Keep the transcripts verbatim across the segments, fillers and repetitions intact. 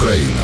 Україна.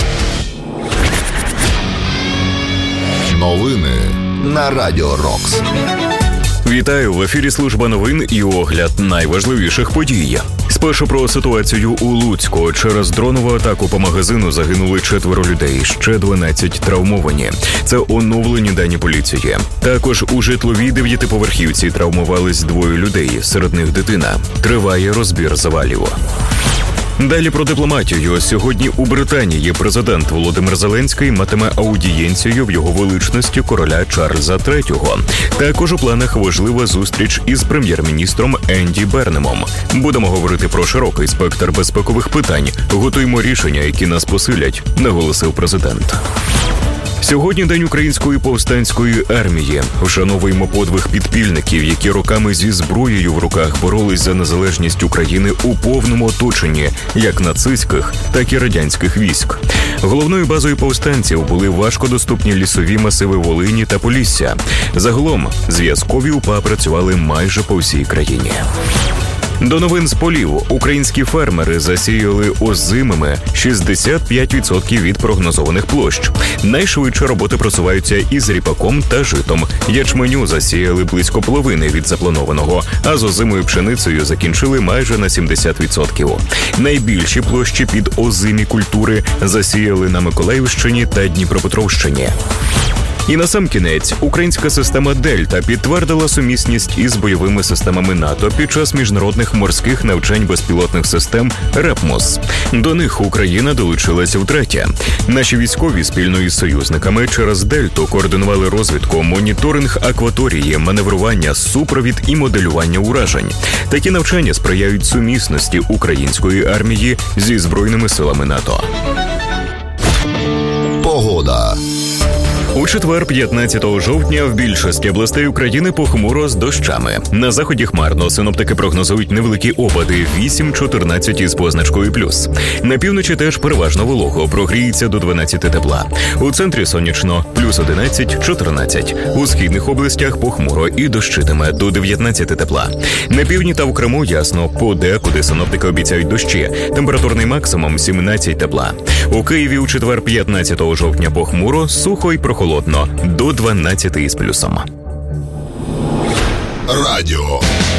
Новини на Радіо Рокс. Вітаю, в ефірі служба новин і огляд найважливіших подій. Спершу про ситуацію у Луцьку. Через дронову атаку по магазину загинули четверо людей, ще дванадцять травмовані. Це оновлені дані поліції. Також у житловій дев'ятиповерхівці травмувались двоє людей, серед них дитина. Триває розбір завалів. Далі про дипломатію. Сьогодні у Британії президент Володимир Зеленський матиме аудієнцію в його величності короля Чарльза третього. Також у планах важлива зустріч із прем'єр-міністром Енді Бернемом. Будемо говорити про широкий спектр безпекових питань. Готуємо рішення, які нас посилять, наголосив президент. Сьогодні День Української повстанської армії. Вшановуємо подвиг підпільників, які роками зі зброєю в руках боролись за незалежність України у повному оточенні, як нацистських, так і радянських військ. Головною базою повстанців були важкодоступні лісові масиви Волині та Полісся. Загалом, зв'язкові УПА працювали майже по всій країні. До новин з полів. Українські фермери засіяли озимими шістдесят п'ять відсотків від прогнозованих площ. Найшвидше роботи просуваються із ріпаком та житом. Ячменю засіяли близько половини від запланованого, а з озимою пшеницею закінчили майже на сімдесят відсотків. Найбільші площі під озимі культури засіяли на Миколаївщині та Дніпропетровщині. І насамкінець, українська система «Дельта» підтвердила сумісність із бойовими системами НАТО під час міжнародних морських навчань безпілотних систем «РЕПМОС». До них Україна долучилася втретє. Наші військові спільно із союзниками через «Дельту» координували розвідку, моніторинг акваторії, маневрування, супровід і моделювання уражень. Такі навчання сприяють сумісності української армії зі Збройними силами НАТО. Погода. У четвер, п'ятнадцятого жовтня, в більшості областей України похмуро з дощами. На заході хмарно, синоптики прогнозують невеликі опади вісім-чотирнадцять із позначкою плюс. На півночі теж переважно волого, прогріється до дванадцяти тепла. У центрі сонячно, плюс одинадцять-чотирнадцять. У східних областях похмуро і дощитиме до дев'ятнадцяти тепла. На півдні та в Криму ясно, подекуди синоптики обіцяють дощі. Температурний максимум сімнадцять тепла. У Києві у четвер, п'ятнадцятого жовтня похмуро, сухо й прохолодно. Холодно, до дванадцяти із плюсом. Радіо